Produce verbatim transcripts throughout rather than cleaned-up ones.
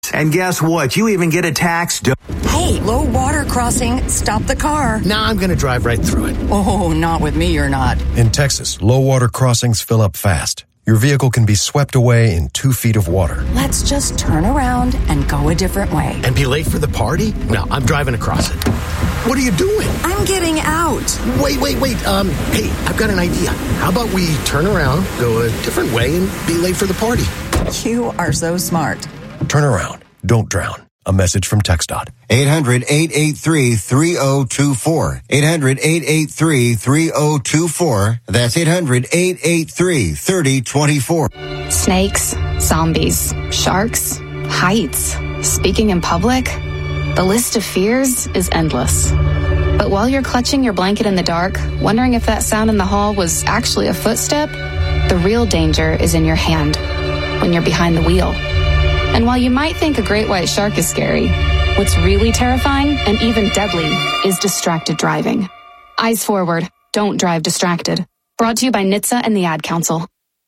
And guess what? You even get a tax. Do- hey, low water crossing. Stop the car. Nah, I'm going to drive right through it. Oh, not with me, you're not. In Texas, low water crossings fill up fast. Your vehicle can be swept away in two feet of water. Let's just turn around and go a different way. And be late for the party? No, I'm driving across it. What are you doing? I'm getting out. Wait, wait, wait. Um, hey, I've got an idea. How about we turn around, go a different way, and be late for the party? You are so smart. Turn around. Don't drown. A message from TxDOT. eight hundred, eight eight three, three oh two four. eight hundred, eight eight three, three oh two four. That's eight hundred, eight eight three, three oh two four. Snakes, zombies, sharks, heights, speaking in public. The list of fears is endless. But while you're clutching your blanket in the dark, wondering if that sound in the hall was actually a footstep, the real danger is in your hand when you're behind the wheel. And while you might think a great white shark is scary, what's really terrifying and even deadly is distracted driving. Eyes forward. Don't drive distracted. Brought to you by N H T S A and the Ad Council.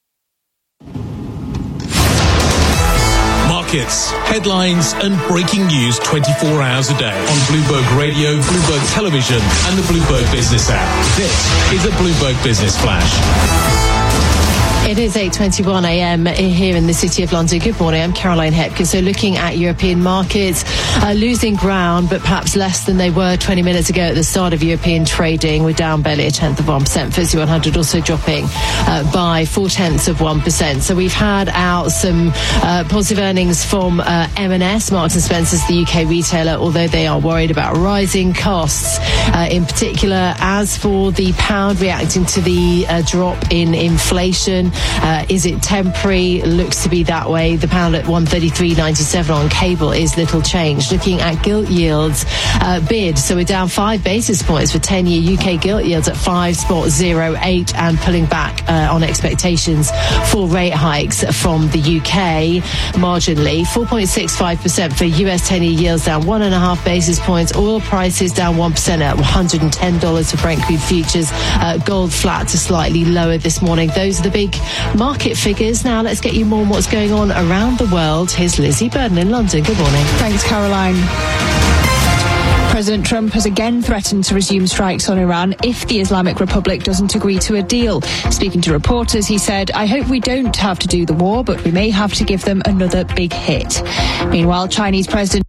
Markets, headlines, and breaking news twenty-four hours a day on Bloomberg Radio, Bloomberg Television, and the Bloomberg Business app. This is a Bloomberg Business Flash. It is eight twenty-one a.m. here in the City of London. Good morning, I'm Caroline Hepker. So looking at European markets, uh, losing ground, but perhaps less than they were twenty minutes ago at the start of European trading. We're down barely a tenth of one percent. F T S E one hundred also dropping uh, by four tenths of one percent. So we've had out some uh, positive earnings from uh, M and S, Marks and Spencer's, the U K retailer, although they are worried about rising costs, uh, in particular. As for the pound reacting to the uh, drop in inflation, Uh, is it temporary? Looks to be that way. The pound at one thirty-three ninety-seven on cable is little change. Looking at gilt yields, uh, bid. So we're down five basis points for ten-year U K gilt yields at five point oh eight and pulling back uh, on expectations for rate hikes from the U K marginally. four point six five percent for U S ten-year yields down one and a half basis points. Oil prices down one percent at one hundred ten dollars for Brent crude futures. Uh, gold flat to slightly lower this morning. Those are the big market figures. Now let's get you more on what's going on around the world. Here's Lizzie Burden in London. Good morning. Thanks, Caroline. President Trump has again threatened to resume strikes on Iran if the Islamic Republic doesn't agree to a deal. Speaking to reporters, he said, "I hope we don't have to do the war, but we may have to give them another big hit." Meanwhile, Chinese President